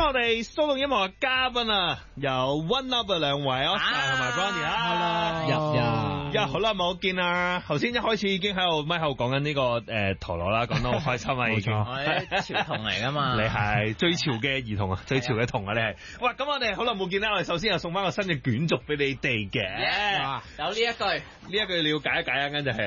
我哋騷動音樂嘅嘉賓啊，由 One Up 嘅兩位 Oscar 同埋 Bronny 啊，好耐冇見啦！頭先一開始已經喺度咪後講緊呢個陀螺啦，講得好開心啊！已經我係潮童嚟噶嘛， 你係最潮嘅兒童啊，最潮嘅童啊，你係。哇！咁我哋好耐冇見啦，我哋首先又送翻個新嘅卷軸俾你哋嘅。 有呢一句你要解一解啊，跟住係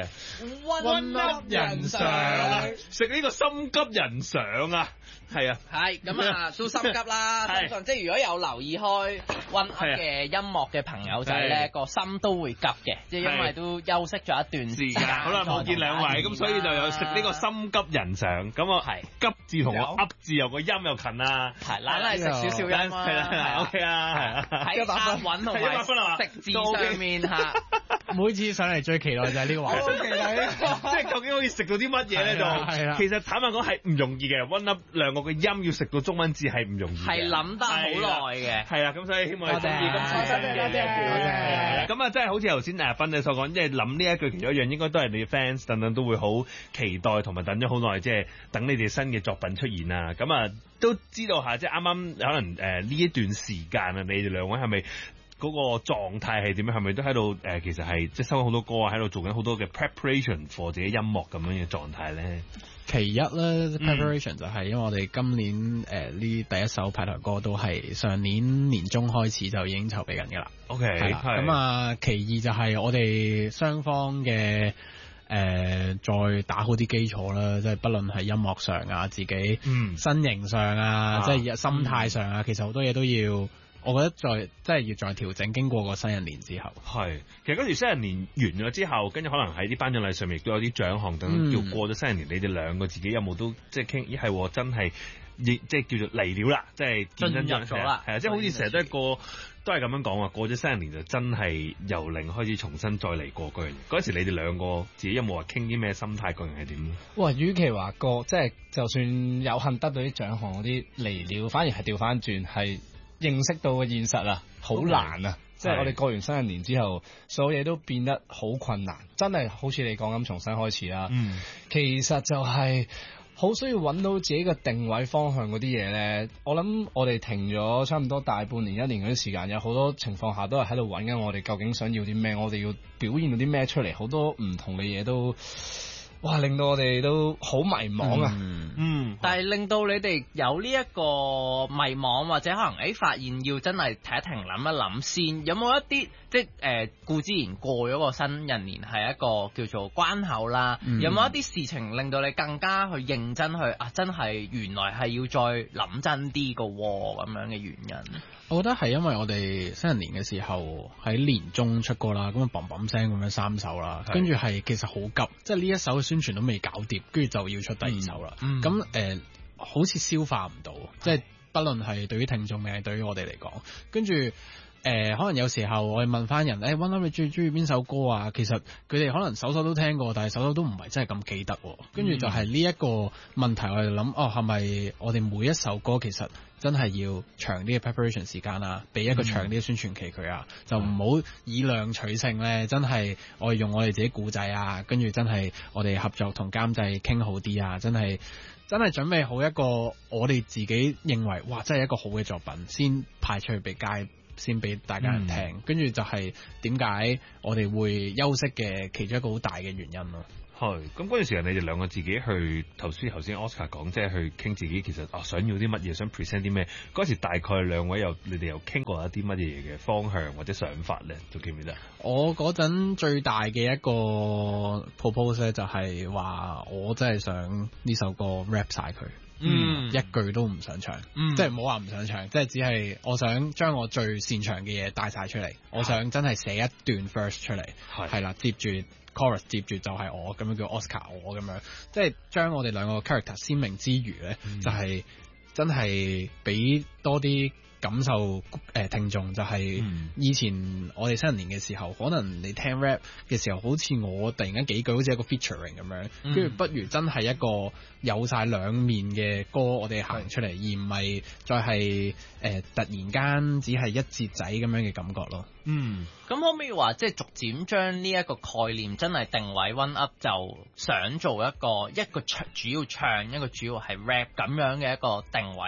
One Up 人上， 食呢個心急人上啊！係啊， 係咁啊，都心急啦。通常即係如果有留意開 One Up 嘅音樂嘅朋友仔咧，個心都會急嘅，即係因為都休息咗一段時間。 好耐冇見兩位，咁所以就有食呢個心急人上。咁我係急字同我噏字有個音又近啦， 係懶係食少少音啦， 係啦，OK 啊，係啊， 喺押韻同埋食字上面嚇。 每次上嚟最期待就係呢個話題， 即係究竟可以食到啲乜嘢咧？就其實坦白講係唔容易嘅。One Up 兩個嘅音要食到中文字係唔容易嘅， 係諗得好耐嘅。 係啦，咁所以希望你中意今次新嘅呢一句。咁啊，即係好似頭先斌你所講，即係諗呢一句其中一樣，應該都係你嘅 fans 等等都會好期待同埋等咗好耐，即係等你哋新嘅作品出現啊！咁啊，都知道下，即係啱啱可能呢一段時間啊，你哋兩位係咪？嗰個狀態係點樣？係咪都喺度其實係即係收緊好多歌啊，喺度做緊好多嘅 preparation for 自己音樂咁樣嘅狀態咧？ 其一咧 preparation 就係因為我哋今年呢第一首派台歌都係上年年中開始就已經籌備緊㗎啦。 OK， 係啦。咁啊，其二就係我哋雙方嘅再打好啲基礎啦，即係不論係音樂上啊，自己身形上啊，即係心態上啊，其實好多嘢都要。我覺得即係要再調整，經過個新人年之後， 係其實嗰條新人年完咗之後，跟住可能喺啲頒獎禮上面亦都有啲獎項等，叫過咗新人年，你哋兩個自己有冇都即係傾？咦係真係即係叫做嚟料啦，即係進入咗啦，係啊，即係好似成日都係咁樣講啊，過咗新人年就真係由零開始重新再嚟過嗰樣嘢。嗰時你哋兩個自己有冇話傾啲咩心態？個人係點？ 哇！與其話即係就算有幸得到啲獎項嗰啲嚟料，反而係調翻轉係。認識到嘅現實啊，好難啊！即係我哋過完新人年之後，所有嘢都變得好困難，真係好似你講咁重新開始啦。其實就係好需要揾到自己嘅定位方向嗰啲嘢咧。我諗我哋停咗差唔多大半年、一年嗰啲時間，有好多情況下都係喺度揾緊我哋究竟想要啲咩，我哋要表現到啲咩出嚟，好多唔同嘅嘢都。哇！令到我哋都好迷茫啊。 但係令到你哋有呢一個迷茫，或者可能發現要真係停一停諗一諗先，有冇一啲即係顧之然過咗個新人年係一個叫做關口啦，有冇一啲事情令到你更加去認真去真係原來係要再諗真啲個咁樣嘅原因？ 我覺得係因為我哋新人年嘅時候喺年中出歌啦，咁啊砰砰聲咁樣3首啦，跟住係其實好急，即係呢一首嘅宣傳都未搞掂，跟住就要出第二首啦。咁好似消化唔到，即係不論係對於聽眾定係對於我哋嚟講，跟住可能有時候我哋問翻人，One Up 你最中意邊首歌啊？其實佢哋可能首都聽過，但係首都唔係真係咁記得。跟住就係呢一個問題，我哋諗係咪我哋每一首歌其實真係要長啲嘅 preparation 時間啊，俾一個長啲嘅宣傳期佢啊，就唔好以量取勝咧。真係我哋用我哋自己故仔啊，跟住真係我哋合作同監製傾好啲啊，真係準備好一個我哋自己認為哇真係一個好嘅作品先派出去俾街。先俾大家人聽，跟住就係點解我哋會休息嘅其中一個好大嘅原因咯。 係，咁嗰陣時你哋兩個自己去頭先 Oscar 講，即係去傾自己其實想要啲乜嘢，想 present 啲咩？嗰時大概兩位你哋有傾過一啲乜嘢嘅方向或者想法咧？仲記唔記得？ 我嗰陣最大嘅一個 propose 咧，就係話我真係想呢首歌 rap 晒佢。一句都唔想唱，即係冇話唔想唱，即係只係我想將我最擅長嘅嘢帶晒出嚟。我想真係寫一段 verse 出嚟，係啦，接住 chorus， 接住就係我咁樣叫 Oscar 我咁樣，即係將我哋兩個 character 鮮明之餘咧，就係真係俾多啲感受聽眾，就係以前我哋新人年嘅時候，可能你聽 rap 嘅時候，好似我突然間幾句好似一個 featuring 咁樣，跟住不如真係一個有晒兩面嘅歌，我哋行出嚟，而唔係再係突然間只係一節仔咁樣嘅感覺咯。 咁可唔可以話即係逐漸將呢一個概念真係定位 One Up， 就想做一個主要唱，一個主要係 rap 咁樣嘅一個定位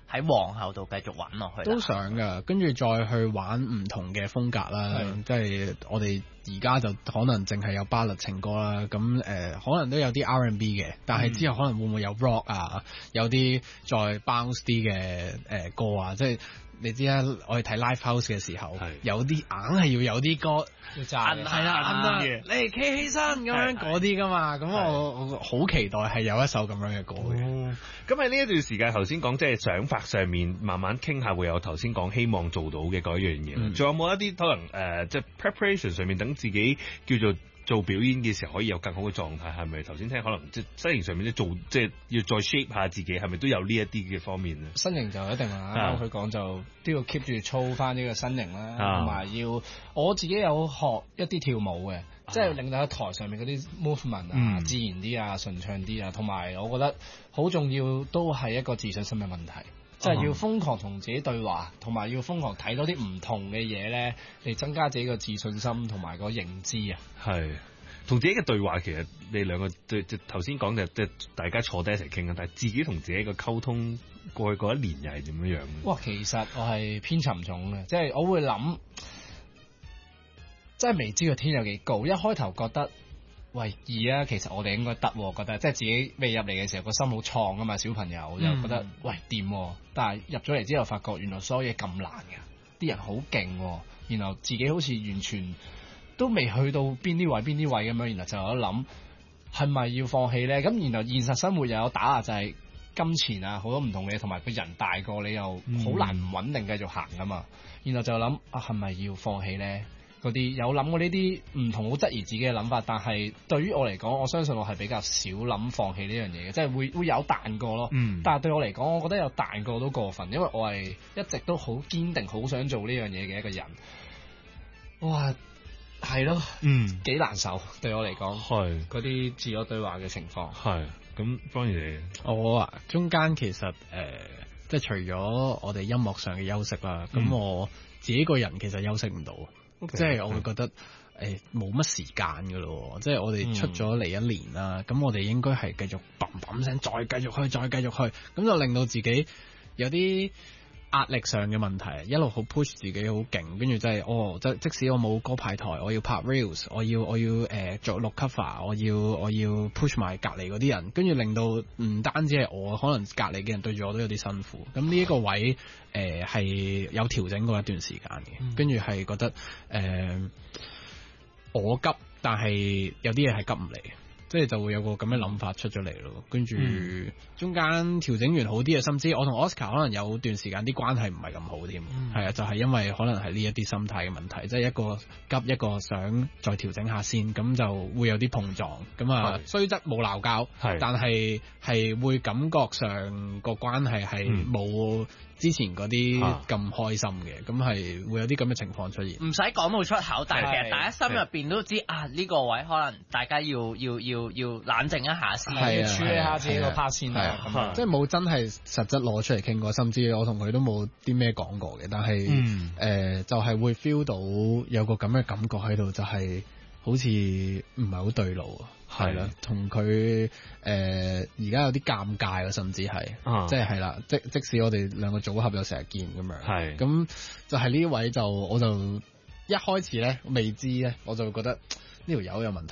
喺皇后度繼續玩落去？ 都想㗎，跟住再去玩唔同嘅風格啦，即係我哋而家就可能淨係有巴勒情歌啦，咁可能都有啲 R&B 嘅，但係之後可能會唔會有 rock 啊，有啲再 bounce 啲嘅歌啊，即係。你知啦，我哋睇 live house 嘅時候，有啲硬係要有啲歌要炸嘅， 係啦，你企起身咁樣嗰啲噶嘛，咁我好期待係有一首咁樣嘅歌嘅。 咁喺呢一段時間，頭先講即係想法上面慢慢傾下，會有頭先講希望做到嘅嗰樣嘢。仲有冇一啲可能即係 preparation 上面等自己叫做表演嘅時候可以有更好嘅狀態，係咪頭先聽可能即係身形上面即係要再 shape 下自己，係咪都有呢一啲嘅方面咧？ 身形就一定啦，佢講就都要 keep 住操翻呢個身形啦，同埋要我自己有學一啲跳舞嘅，即係令到喺台上面嗰啲 movement 啊自然啲啊順暢啲啊，同埋我覺得好重要都係一個自信心嘅問題。即係要瘋狂同自己對話，同埋要瘋狂睇多啲唔同嘅嘢咧，嚟增加自己嘅自信心同埋個認知啊。 係同自己嘅對話，其實你兩個即頭先講嘅，即係大家坐低一齊傾啊。但係自己同自己嘅溝通過去嗰一年又係點樣樣？ 哇，其實我係偏沉重嘅，即係我會諗，即係未知個天有幾高。一開頭覺得喂易啊，其實我哋應該得，覺得即係自己未入嚟嘅時候個心好創啊嘛，小朋友又覺得喂掂，但係入咗嚟之後發覺原來所有嘢咁難嘅，啲人好勁，然後自己好似完全都未去到邊啲位咁樣，然後就有得諗係咪要放棄咧？咁然後現實生活又有打壓，就係金錢啊，好多唔同嘅嘢，同埋個人大個你又好難唔穩定繼續行噶嘛，然後就諗係咪要放棄咧？嗰啲有諗過呢啲唔同好質疑自己嘅諗法，但係對於我嚟講，我相信我係比較少諗放棄呢樣嘢嘅，即係會有彈過咯。但係對我嚟講，我覺得有彈過都過分，因為我係一直都好堅定，好想做呢樣嘢嘅一個人。哇，係咯，幾難受對我嚟講。係嗰啲自我對話嘅情況。 係咁，當然我中間其實即係除咗我哋音樂上嘅休息啦，咁我自己個人其實休息唔到。即係我會覺得冇乜時間㗎咯，即係我哋出咗嚟一年啦，咁我哋應該係繼續砰砰聲，再繼續去，咁就令到自己有啲壓力上嘅問題，一路好 push 自己好勁，跟住真係即使我冇歌派台，我要拍 reels， 我要做錄 cover， 我要 push 埋隔離嗰啲人，跟住令到唔單止係我，可能隔離嘅人對住我都有啲辛苦。咁呢一個位係有調整過一段時間嘅，跟住係覺得我急，但係有啲嘢係急唔嚟。即係就會有個咁嘅諗法出咗嚟咯，跟住中間調整完好啲啊，甚至我同 Oscar 可能有段時間啲關係唔係咁好添，係啊，就係因為可能係呢一啲心態嘅問題，即係一個急一個想再調整下先，咁就會有啲碰撞，咁啊雖則冇鬧交，但係會感覺上個關係係冇之前嗰啲咁開心嘅，咁係會有啲咁嘅情況出現。 唔使講到出口，但係其實大家心入邊都知呢個位可能大家要冷靜一下先， 處理下自己個 part 先啊。 即係冇真係實質攞出嚟傾過，甚至我同佢都冇啲咩講過嘅。但係就係會 feel 到有個咁嘅感覺喺度，就係好似唔係好對路啊。係啦，同佢而家有啲尷尬啦，甚至係即係啦，即使我哋兩個組合又成日見咁樣，咁就係呢位我就一開始咧未知咧，我就覺得呢條友有問題，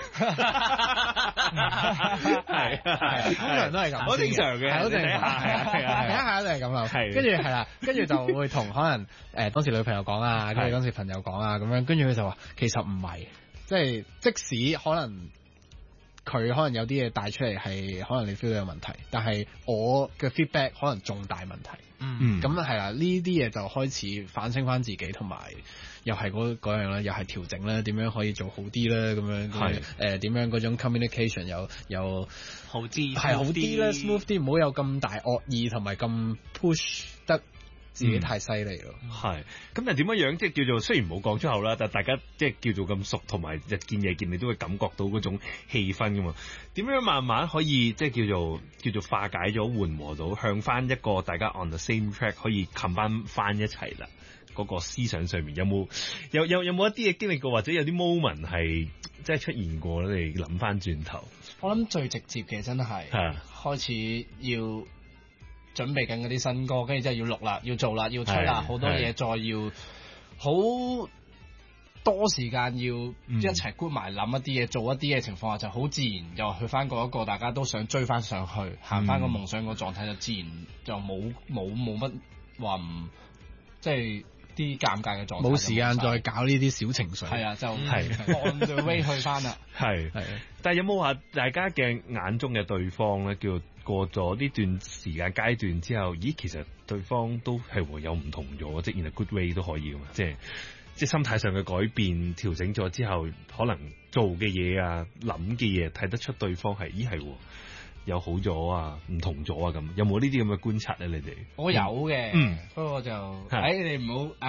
係通常都係咁， 好正常嘅， 好正常，係都係咁諗，跟住係啦，跟住就會同可能當時女朋友講啊，跟住當時朋友講啊咁樣，跟住佢就話其實唔係，即係即使可能。佢可能有啲嘢帶出嚟係可能你 feel 到有問題，但係我嘅 feedback 可能重大問題。咁係啦，呢啲嘢就開始反省翻自己，同埋又係嗰樣啦，又係調整啦，點樣可以做好啲啦，咁樣點樣嗰種 communication 有好啲， 係好啲啦 smooth 啲，唔好有咁大惡意同埋咁 push 得。自己太犀利咯， 係咁又點樣即係叫做雖然冇講出口啦，但係大家即係叫做咁熟，同埋日見夜見，你都會感覺到嗰種氣氛噶嘛。點樣慢慢可以即係叫做化解咗、緩和到，向翻一個大家 on the same track 可以 combine 翻一齊啦？嗰個思想上面有冇一啲嘢經歷過，或者有啲 moment 係即係出現過咧？你諗翻轉頭， 我諗最直接嘅真係開始要準備緊嗰啲新歌，跟住之後要錄啦，要做啦，要出啦，好多嘢再要好多時間要一齊 group 埋諗一啲嘢，做一啲嘅情況下，就好自然又去翻嗰一個大家都想追翻上去，行翻個夢想個狀態，就自然就冇乜話唔即係啲尷尬嘅狀態， 冇時間再搞呢啲小情緒。 係啊，就on the way 去翻啦。 係，但係有冇話大家嘅眼中嘅對方咧，叫過咗呢段時間階段之後，咦，其實對方都係會有唔同咗，即係 in a good way 都可以噶嘛，即係心態上嘅改變調整咗之後，可能做嘅嘢啊、諗嘅嘢睇得出對方係係有好咗啊、唔同咗啊咁，有冇呢啲咁嘅觀察咧？你哋我有嘅，不過就你哋唔好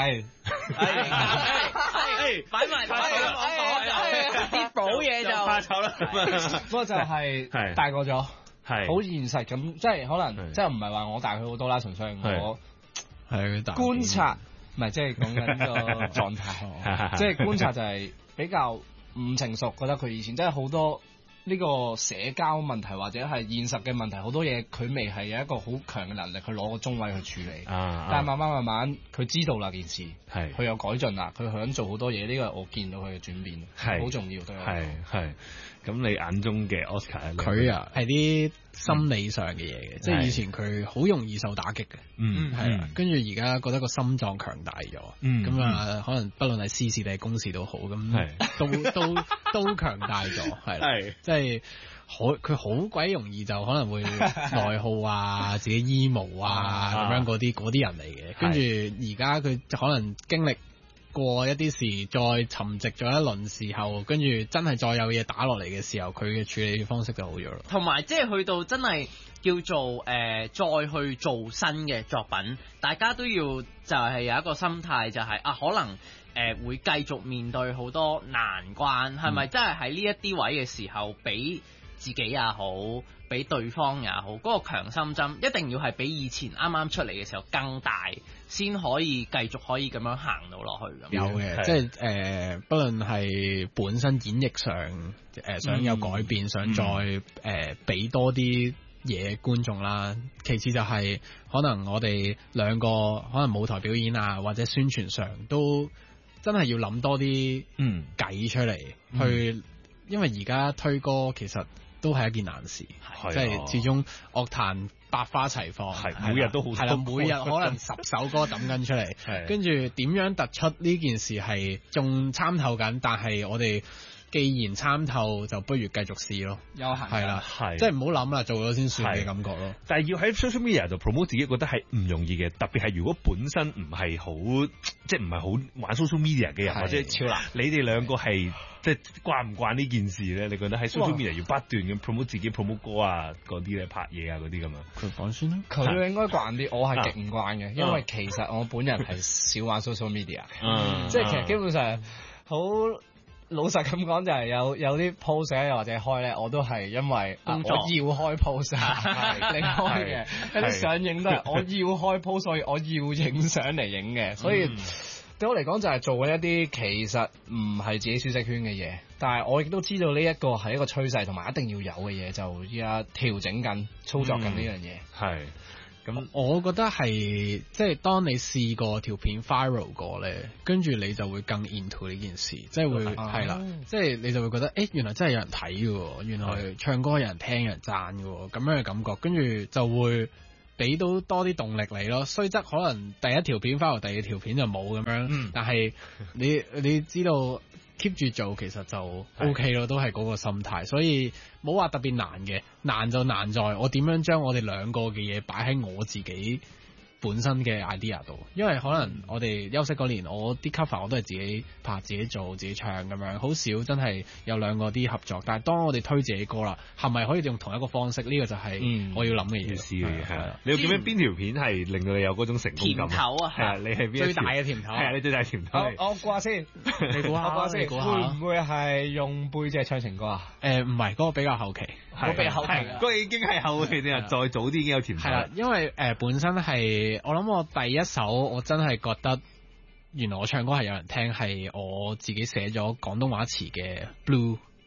擺埋啲補嘢就怕醜啦。 不過就係大個咗，好現實咁，即係可能即係唔係話我大佢好多啦，純粹我係觀察。唔係，即係講緊個狀態，即係觀察就係比較唔成熟，覺得佢以前真係好多呢個社交問題或者係現實嘅問題，好多嘢佢未係有一個好強嘅能力去攞個中位去處理。但係慢慢佢知道啦件事，佢有改進啦，佢想做好多嘢，呢個我見到佢嘅轉變，好重要對我。 係。咁你眼中嘅 Oscar 佢啊係啲心理上嘅嘢嘅，即係以前佢好容易受打擊嘅，係啦，跟住而家覺得個心臟強大咗，咁啊可能不論係私事定係公事都好，咁都強大咗，係啦，即係佢好鬼容易就可能會內耗啊，自己 emo 啊咁樣嗰啲人嚟嘅，跟住而家佢就可能經歷過一啲事，再沉寂咗一輪時候，跟住真係再有嘢打落嚟嘅時候，佢嘅處理方式就好咗咯。 同埋即係去到真係叫做再去做新嘅作品，大家都要就係有一個心態，就係可能會繼續面對好多難關，係咪真係喺呢一啲位嘅時候，俾自己也好，俾對方也好，嗰個強心針一定要係比以前啱啱出嚟嘅時候更大，先可以繼續可以咁樣行到落去咁。 有嘅，即係不論係本身演繹上想有改變，想再俾多啲嘢觀眾啦。其次就係可能我哋兩個可能舞台表演啊，或者宣傳上都真係要諗多啲計出嚟去，因為而家推歌其實都係一件難事，即係始終樂壇百花齊放， 每日都好， 係啦，每日可能10首歌抌緊出嚟，跟住點樣突出呢件事係仲參透緊，但係我哋既然參透，就不如繼續試咯，係啦，即係唔好諗啦，做咗先算嘅感覺咯。 但係要喺 social media 度 promote 自己，覺得係唔容易嘅，特別係如果本身唔係好，即係唔係好玩 social media 嘅人，或者超難。你哋兩個係即係慣唔慣呢件事咧？你覺得喺 social media 要不斷咁 promote 自己 promote 歌啊，嗰啲咧拍嘢啊嗰啲咁啊？佢講先啦。 佢應該慣啲，我係極唔慣嘅，因為其實我本人係少玩 social media，即係其實基本上好。老實咁講就係有啲 post 咧，又或者開咧，我都係因為我要開 post 你開嘅，有啲相影都係我要開 post，所以我要影相嚟影嘅，所以對我嚟講就係做緊一啲其實唔係自己舒適圈嘅嘢，但係我亦都知道呢一個係一個趨勢，同埋一定要有嘅嘢，就依家調整緊、操作緊呢樣嘢。 係。 咁我覺得係即係當你試過條片 viral 過咧，跟住你就會更 into 呢件事，即係會係啦，即係你就會覺得原來真係有人睇嘅，原來唱歌有人聽有人讚嘅，咁樣嘅感覺，跟住就會俾到多啲動力你咯。雖則可能第一條片 viral，第二條片就冇咁樣，但係你知道 keep 住做其實就 OK 咯，都係嗰個心態，所以冇話特別難嘅，難就難在我點樣將我哋兩個嘅嘢擺喺我自己本身嘅 idea 度，因為可能我哋休息嗰年，我啲 cover 我都係自己拍、自己做、自己唱咁樣，好少真係有兩個啲合作。但係當我哋推自己歌啦，係咪可以用同一個方式？呢個就係我要諗嘅嘢。 試嘅嘢係啊！你要記唔記得邊條片係令到你有嗰種成功感？ 甜頭啊！ 係啊，你係邊最大嘅甜頭？ 係啊，你最大甜頭。 我估下先，你估下，會唔會係用背脊唱情歌啊？ 唔係，嗰個比較後期。 嗰個後期， 嗰個已經係後期定係再早啲已經有甜頭。 係啦，因為本身係我諗我第一首我真係覺得原來我唱歌係有人聽，係我自己寫咗廣東話詞嘅 Blue，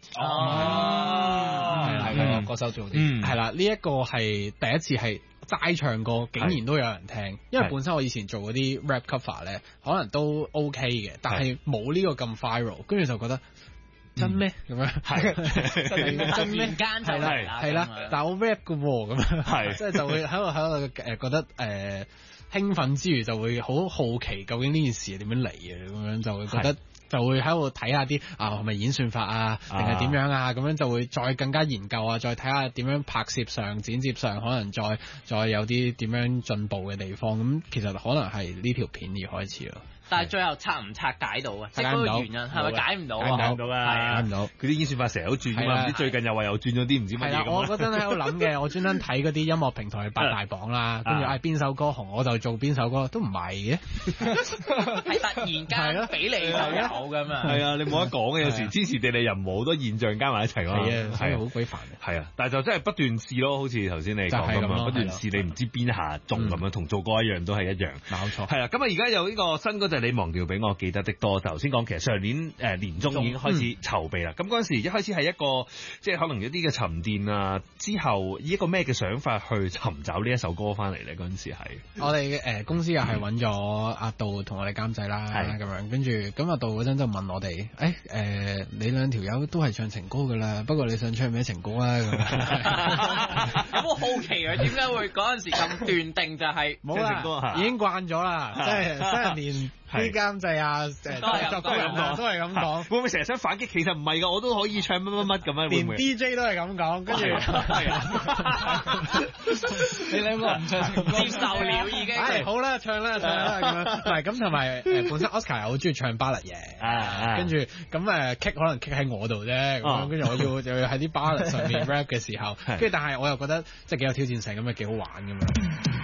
係歌手做啲， 係啦，呢一個係第一次係齋唱歌，竟然都有人聽。因為本身我以前做嗰啲 rap cover 咧，可能都 OK 嘅，但係冇呢個咁 viral，跟住就覺得真咩咁樣？係真咩？間就係啦，但係我 rap 嘅喎，咁樣係即係就會喺度覺得興奮之餘，就會好好奇究竟呢件事係點樣嚟嘅，咁樣就會覺得。就會喺度睇下啲係咪演算法啊，定係點樣啊？咁樣就會再更加研究啊，再睇下點樣拍攝上、剪接上，可能再有啲點樣進步嘅地方。咁其實可能係呢條片而開始咯。 但係最後拆唔拆解到啊？即係嗰個原因係咪解唔到啊？ 解唔到啊！ 解唔到。 佢啲演算法成日都轉㗎嘛，唔知最近又話又轉咗啲唔知乜嘢咁啊！ 我嗰陣喺度諗嘅，我專登睇嗰啲音樂平台八大榜啦，跟住邊首歌紅我就做邊首歌，都唔係嘅， 係突然間俾你就有㗎嘛。 係啊，你冇得講嘅，有時天時地利人和好多現象加埋一齊咯。 係啊，所以好鬼煩。 係啊，但係就真係不斷試咯，好似頭先你講咁樣，不斷試你唔知邊下中咁樣，同做歌一樣都係一樣。 冇錯。 係啦，咁啊而家有呢個新歌就係你忘掉俾我記得的多。頭先講其實上年年中已經開始籌備啦。咁嗰陣時一開始係一個即係可能一啲嘅沉澱啊，之後以一個咩嘅想法去尋找呢一首歌翻嚟咧？嗰陣時係我哋公司又係揾咗阿杜同我哋監製啦，咁樣跟住咁阿杜嗰陣就問我哋，你兩條友都係唱情歌㗎啦，不過你想唱咩情歌啊？咁有冇好奇啊？點解會嗰陣時咁斷定就係冇啦？已經慣咗啦，即係新人年。啲監製啊，都係咁講， 會唔會成日想反擊？其實唔係㗎，我都可以唱乜乜乜咁樣。 連 DJ 都係咁講，跟住你兩個唔唱接受了已經。 好啦，唱啦咁樣。唔係咁同埋本身 Oscar 好中意唱巴勒嘢，跟住咁kick 可能 kick 喺我度啫，咁樣跟住我要喺啲巴勒上面 rap 嘅時候，跟住但係我又覺得即係幾有挑戰性咁，幾好玩咁樣。